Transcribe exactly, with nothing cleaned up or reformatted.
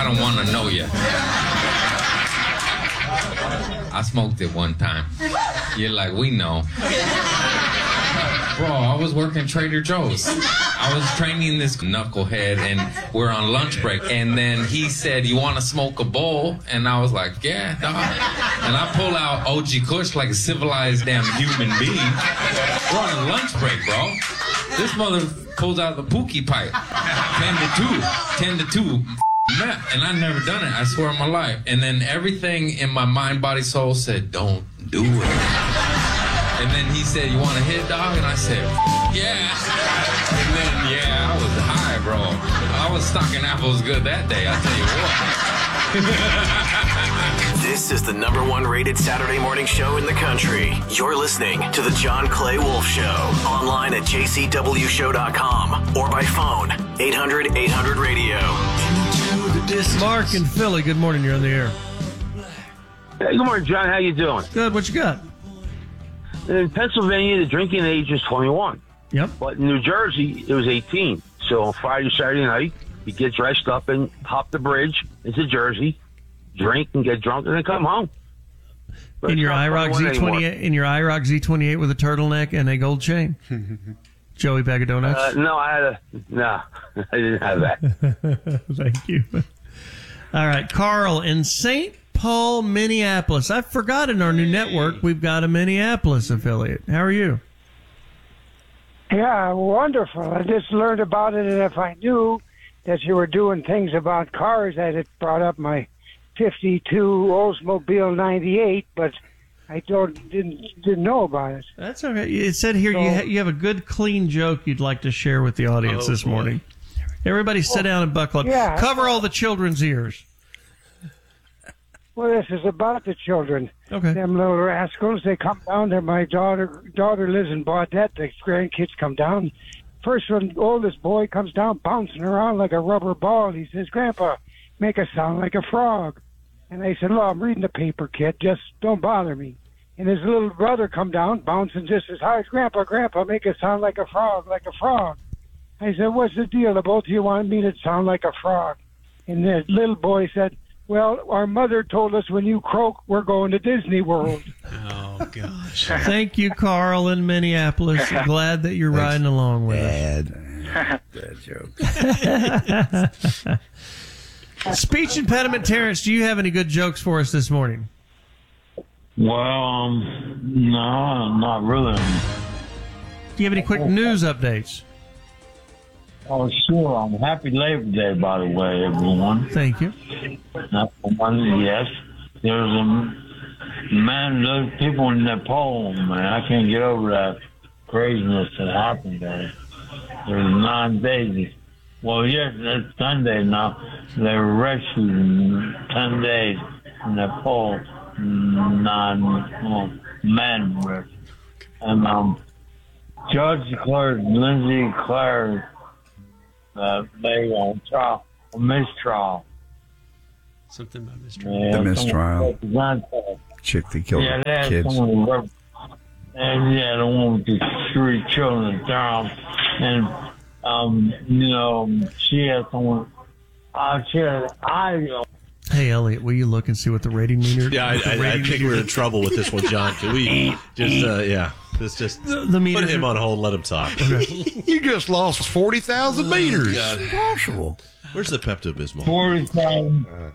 don't want to know yet. I smoked it one time. You're like, we know. Bro, I was working Trader Joe's. I was training this knucklehead, and we're on lunch break. And then he said, you want to smoke a bowl? And I was like, yeah, dog. And I pull out O G Kush like a civilized damn human being. We're on a lunch break, bro. This mother pulls out the Pookie pipe. ten to two. ten to two. And I've never done it, I swear on my life. And then everything in my mind, body, soul said, don't do it. And then he said, you want to hit, dog? And I said, yeah. And then, yeah, I was high, bro. I was stocking apples good that day, I tell you what. This is the number one rated Saturday morning show in the country. You're listening to the John Clay Wolf Show. Online at j c w show dot com or by phone, eight hundred eight hundred radio. Mark and Philly, good morning. You're on the air. Hey, good morning, John. How you doing? Good. What you got? In Pennsylvania, the drinking age is twenty-one. Yep. But in New Jersey, it was eighteen. So on Friday, Saturday night, you get dressed up and hop the bridge into Jersey, drink and get drunk, and then come home. But in your IROC Z twenty-eight, in your IROC Z twenty-eight with a turtleneck and a gold chain. Joey Bag of Donuts. Uh, no, I had a no. I didn't have that. Thank you. All right, Carl in Saint Paul, Minneapolis. I forgot in our new network we've got a Minneapolis affiliate. How are you? Yeah, wonderful. I just learned about it, and if I knew that you were doing things about cars, I'd have brought up my fifty-two Oldsmobile ninety-eight, but I don't didn't didn't know about it. That's okay. It said here So, you, ha- you have a good, clean joke you'd like to share with the audience Oh, this boy. morning. Everybody sit down and buckle up. Yeah. Cover all the children's ears. Well, this is about the children. Okay. Them little rascals, they come down there. My daughter daughter lives in Baudette. The grandkids come down. First one, oldest boy, comes down bouncing around like a rubber ball. He says, Grandpa, make us sound like a frog. And I said, well, I'm reading the paper, kid. Just don't bother me. And his little brother come down, bouncing just as hard. Grandpa, Grandpa, make us sound like a frog, like a frog. I said, what's the deal? The both of you want me to sound like a frog. And the little boy said, well, our mother told us when you croak, we're going to Disney World. Oh, gosh. Thank you, Carl in Minneapolis. Glad that you're riding along with Bad. us. Bad joke. Speech impediment, Terrence, do you have any good jokes for us this morning? Well, um, no, not really. Do you have any quick news updates? Oh, sure. Um, happy Labor Day, by the way, everyone. Thank you. Not for one, yes. There's a man, those people in Nepal, man, I can't get over that craziness that happened there. There's nine days. Well, yes, it's Sunday now. They were rescued in ten days in Nepal. Nine well, men were. And um, Judge declared Lindsay Clare uh, made on trial, a mistrial. Something about mistrial. Yeah, The mistrial. someone- Chick that killed Yeah, they had kids. someone who rep- and yeah, the one with the three children down, and um, you know, she had someone. Uh, she had I. Hey, Elliot, will you look and see what the rating meter? Yeah, I, what the I, I rating think meter- we're in trouble with this one, John. Can we just, uh, yeah, let's just The, the meter. put him on hold and let him talk. You just lost forty thousand meters. God. Impossible. Where's the Pepto-Bismol? Forty thousand.